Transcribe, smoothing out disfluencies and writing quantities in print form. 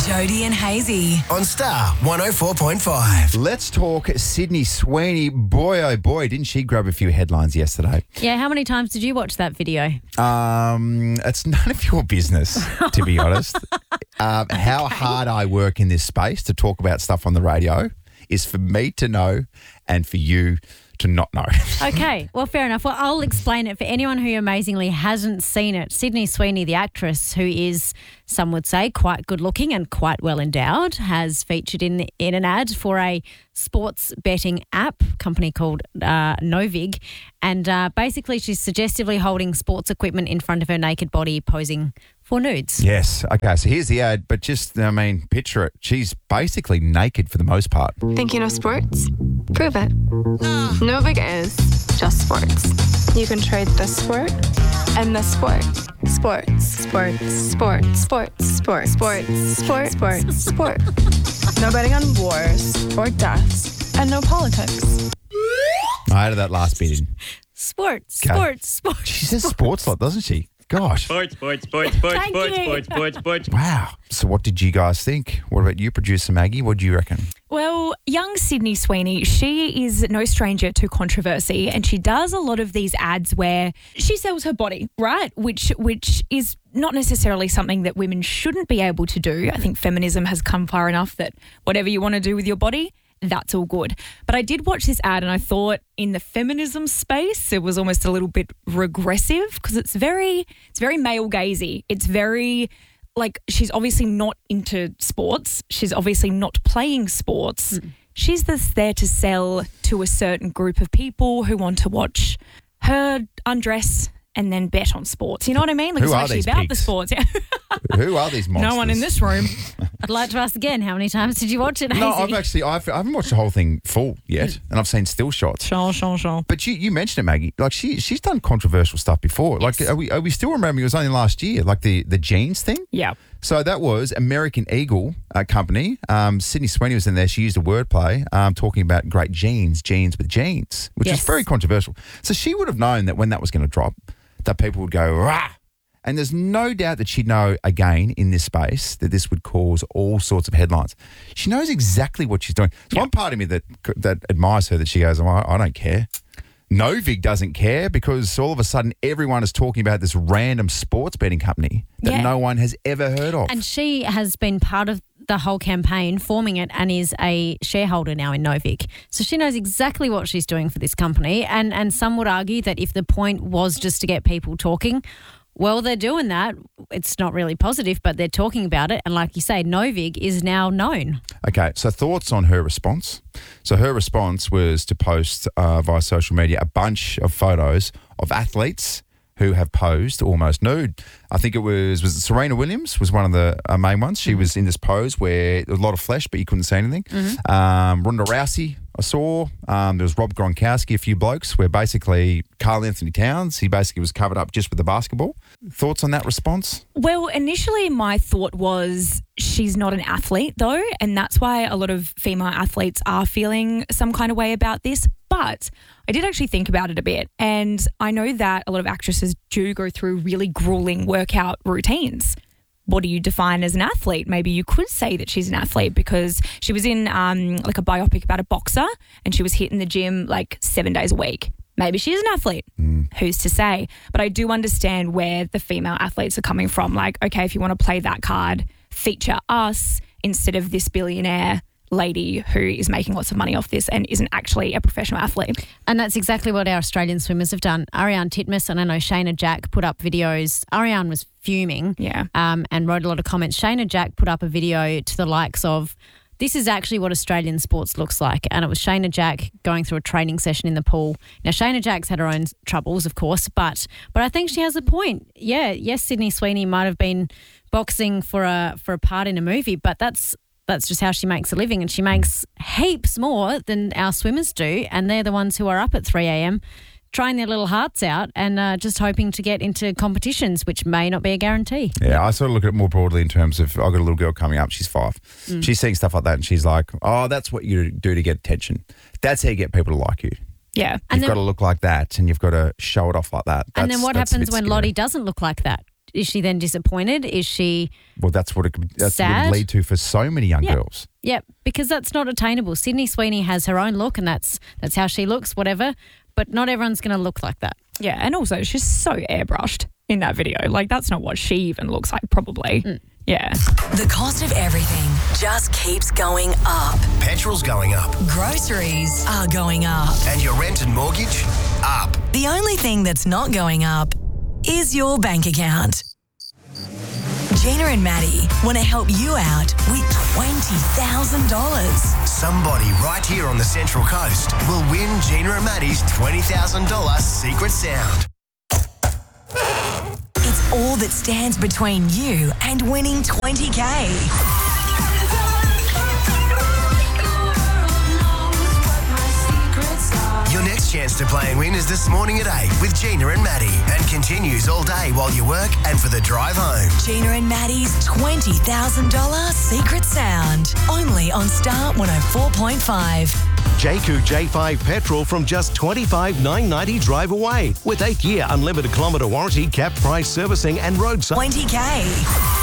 Jody and Hazy on Star 104.5. Let's talk Sydney Sweeney. Boy, oh boy, didn't she grab a few headlines yesterday? Yeah, how many times did you watch that video? It's none of your business, to be honest. How hard I work in this space to talk about stuff on the radio is for me to know and for you to not know. Okay, well, fair enough. Well, I'll explain it for anyone who amazingly hasn't seen it. Sydney Sweeney, the actress, who is, some would say, quite good looking and quite well endowed, has featured in an ad for a sports betting app company called Novig. And basically she's suggestively holding sports equipment in front of her naked body, posing for nudes. Yes. Okay, so here's the ad, but picture it. She's basically naked for the most part. Thinking of sports? Prove it. Novig is just sports. You can trade this sport and this sport. Sports. Sports. Sports. Sports. Sports. Sports. Sports. Sports. Sport. No betting on wars or deaths and no politics. I added that last bit in. Sports. Okay. Sports. Sports. She says sports lot, doesn't she? Gosh. Sports. Thank you. Wow. So what did you guys think? What about you, producer Maggie? What do you reckon? Well, young Sydney Sweeney, she is no stranger to controversy, and she does a lot of these ads where she sells her body, right? Which is not necessarily something that women shouldn't be able to do. I think feminism has come far enough that whatever you want to do with your body, that's all good. But I did watch this ad and I thought in the feminism space, it was almost a little bit regressive because it's very male gazy. It's very like she's obviously not into sports. She's obviously not playing sports. She's just there to sell to a certain group of people who want to watch her undress and then bet on sports. You know what I mean? Like Who it's are actually these about pigs? the sports. Who are these monsters? No one in this room. I'd like to ask again, how many times did you watch it, No, Hazy? I haven't watched the whole thing full yet, and I've seen still shots. Sure. But you mentioned it, Maggie. Like she's done controversial stuff before. Yes. Like are we still remembering? It was only last year, like the jeans thing. Yeah. So that was American Eagle company. Sydney Sweeney was in there. She used a wordplay talking about great jeans with jeans, which is very controversial. So she would have known that when that was going to drop, that people would go, rah! And there's no doubt that she'd know, again, in this space, that this would cause all sorts of headlines. She knows exactly what she's doing. There's one part of me that admires her, that she goes, I don't care. Novig doesn't care because all of a sudden everyone is talking about this random sports betting company that no one has ever heard of. And she has been part of the whole campaign, forming it, and is a shareholder now in Novig. So she knows exactly what she's doing for this company. And some would argue that if the point was just to get people talking, well, they're doing that. It's not really positive, but they're talking about it. And like you say, Novig is now known. Okay, so thoughts on her response. So her response was to post via social media a bunch of photos of athletes who have posed almost nude. I think it was Serena Williams was one of the main ones. She was in this pose where there was a lot of flesh, but you couldn't see anything. Ronda Rousey, I saw. There was Rob Gronkowski, a few blokes, where basically Karl Anthony Towns, he basically was covered up just with the basketball. Thoughts on that response? Well, initially my thought was she's not an athlete though, and that's why a lot of female athletes are feeling some kind of way about this. But I did actually think about it a bit, and I know that a lot of actresses do go through really grueling workout routines. What do you define as an athlete? Maybe you could say that she's an athlete because she was in like a biopic about a boxer and she was hitting the gym like 7 days a week. Maybe she is an athlete. Who's to say? But I do understand where the female athletes are coming from. Like, okay, if you want to play that card, feature us instead of this billionaire lady who is making lots of money off this and isn't actually a professional athlete. And that's exactly what our Australian swimmers have done. Ariane Titmus and I know Shayna Jack put up videos. Ariane was fuming and wrote a lot of comments. Shayna Jack put up a video to the likes of, this is actually what Australian sports looks like. And it was Shayna Jack going through a training session in the pool. Now, Shayna Jack's had her own troubles, of course, but I think she has a point. Yeah, yes, Sydney Sweeney might have been boxing for a part in a movie, but that's just how she makes a living, and she makes heaps more than our swimmers do, and they're the ones who are up at 3 a.m. trying their little hearts out and just hoping to get into competitions, which may not be a guarantee. Yeah, I sort of look at it more broadly in terms of, I've got a little girl coming up, she's 5. She's seeing stuff like that and she's like, oh, that's what you do to get attention. That's how you get people to like you. Yeah. You've got to look like that and you've got to show it off like that. And then what that's a happens bit when scary. Lottie doesn't look like that? Is she then disappointed? Is she Well, that's what it sad? would lead to for so many young girls. Yeah, because that's not attainable. Sydney Sweeney has her own look, and that's how she looks, whatever. But not everyone's going to look like that. Yeah, and also she's so airbrushed in that video. Like, that's not what she even looks like, probably. Yeah. The cost of everything just keeps going up. Petrol's going up. Groceries are going up. And your rent and mortgage? Up. The only thing that's not going up is your bank account. Gina and Maddie want to help you out with $20,000. Somebody right here on the Central Coast will win Gina and Maddie's $20,000 secret sound. It's all that stands between you and winning $20K. Your next chance to play and win is this morning at 8 with Gina and Maddie and continues all day while you work and for the drive home. Gina and Maddie's $20,000 secret sound. Only on Star 104.5. JQ J5 petrol from just $25,990 drive away with 8-year unlimited kilometre warranty, cap price servicing and roadside. $20K.